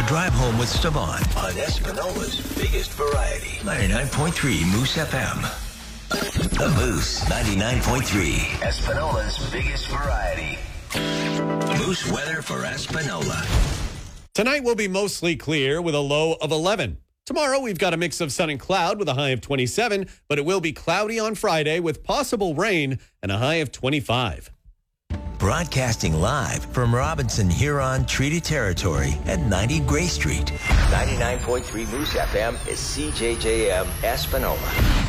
Drive Home with Stavon on Espinola's biggest variety. 99.3 Moose FM. The Moose 99.3. Espinola's biggest variety. Moose weather for Espinola. Tonight will be mostly clear with a low of 11. Tomorrow we've got a mix of sun and cloud with a high of 27, but it will be cloudy on Friday with possible rain and a high of 25. Broadcasting live from Robinson Huron Treaty Territory at 90 Gray Street. 99.3 Moose FM is CJJM Espinola.